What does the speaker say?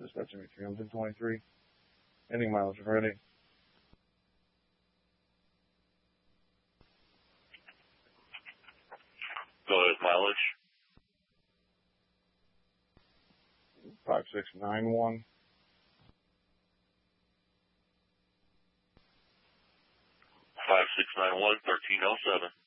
Dispatch ME323. Ending mileage ready. Go ahead, mileage. 5691. 5691, 1307.